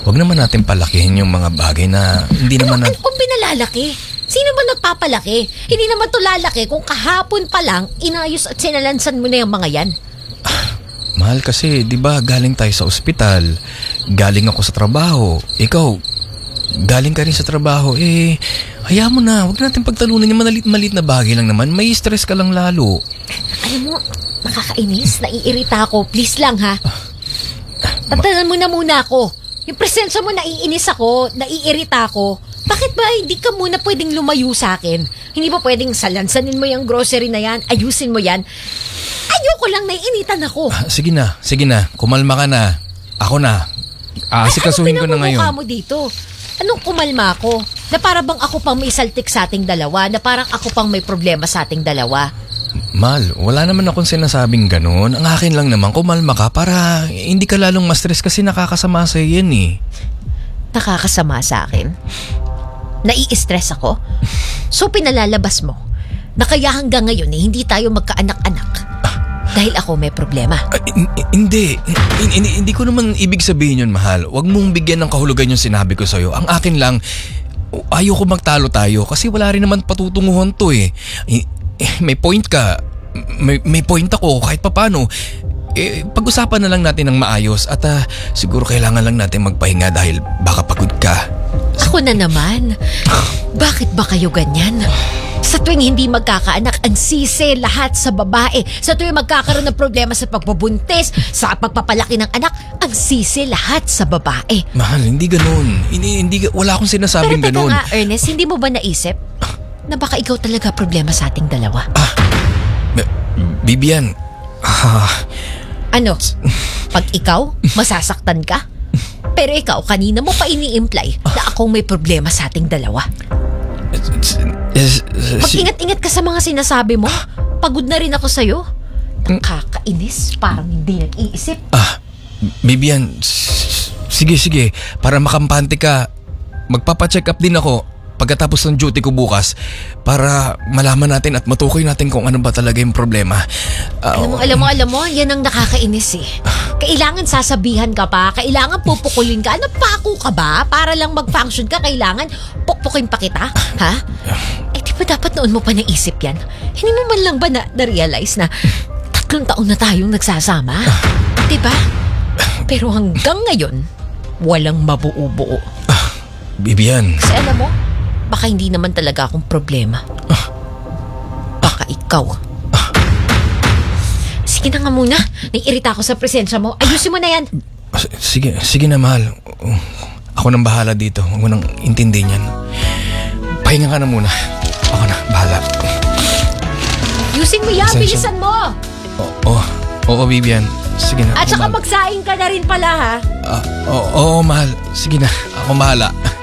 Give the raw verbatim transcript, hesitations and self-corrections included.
Huwag naman natin palakihin yung mga bagay na hindi ano, naman... Ano kung pinalalaki? Sino ba nagpapalaki? Hindi naman to lalaki kung kahapon pa lang inayos at sinalansan mo na yung mga yan. Ah, mahal kasi, di ba galing tayo sa ospital, galing ako sa trabaho, ikaw, galing ka rin sa trabaho, eh, hayaan mo na, huwag natin pagtalunan yung malit-malit na bagay lang naman, may stress ka lang lalo. Alam mo, nakakainis, naiirita ako, please lang ha. Tatanan mo na muna ako. Yung presensya mo, naiinis ako, naiirita ako. Bakit ba hindi ka muna pwedeng lumayo sa akin? Hindi ba pwedeng salansanin mo yung grocery na yan, ayusin mo yan? Ayoko lang, naiinitan ako. Ah, sige na, sige na, kumalma ka na. Ako na, aasikasuhin ko na ngayon. Ano pinamumukha mo dito? Anong kumalma ako? Na para bang ako pang may saltik sa ating dalawa? Na parang ako pang may problema sa ating dalawa? Mal, wala naman akong sinasabing ganun. Ang akin lang naman, kumalma ka para hindi ka lalong ma-stress kasi nakakasama sa'yo yan eh. Nakakasama sa akin? Nai-stress ako? So pinalalabas mo na kaya hanggang ngayon eh, hindi tayo magkaanak-anak dahil ako may problema? Uh, hindi. Hindi. Hindi ko naman ibig sabihin yun, mahal. Huwag mong bigyan ng kahulugan yung sinabi ko sa'yo. Ang akin lang, ayoko magtalo tayo kasi wala rin naman patutunguhan to eh. May point ka. May, may point ako kahit papano. Eh, pag-usapan na lang natin ng maayos at uh, siguro kailangan lang natin magpahinga dahil baka pagod ka. Ako na naman. Bakit ba kayo ganyan? Sa tuwing hindi magkakaanak, ang sisi lahat sa babae. Sa tuwing magkakaroon ng problema sa pagbubuntis, sa pagpapalaki ng anak, ang sisi lahat sa babae. Mahal, hindi ganun. Hindi, hindi, wala akong sinasabing Pero ganun. Pero teka nga, Ernest, hindi mo ba naisip na baka ikaw talaga problema sa ating dalawa? Ah, Bibian. Ah, ano? Pag ikaw, masasaktan ka? Pero ikaw, kanina mo pa ini-imply na akong may problema sa ating dalawa. Mag-ingat-ingat ka sa mga sinasabi mo. Pagod na rin ako sa'yo. Nakakainis, parang hindi nag-iisip. Ah, Bibian, sige sige, para makampante ka, magpapacheck up din ako pagkatapos ng duty ko bukas para malaman natin at matukoy natin kung ano ba talaga yung problema. Uh, alam mo, alam mo, alam mo, yan ang nakakainis eh. Kailangan sasabihan ka pa, kailangan pupukulin ka. Ano, pako ka ba? Para lang mag-function ka, kailangan pukpukin pa kita? Ha? Eh, di ba dapat noon mo pa naisip yan? Hindi mo man lang ba na- na-realize na tatlong taon na tayong nagsasama? Di ba? Pero hanggang ngayon, walang mabuo-buo. Bibian. Kasi alam mo, baka hindi naman talaga akong problema. Baka ikaw. Sige na nga muna. Naiirita ako sa presensya mo. Ayusin mo na yan. Sige, sige na mahal. Ako nang bahala dito. Huwag mo nang intindihin yan. Pahinga ka na muna. Ako na, bahala. Ayusin mo yan, Presensya. bilisan mo. Oo, oh, oo, Bibian. Sige na. At saka mahal. magsaing ka na rin pala ha. Ah, oo, oo, mahal. Sige na, ako bahala.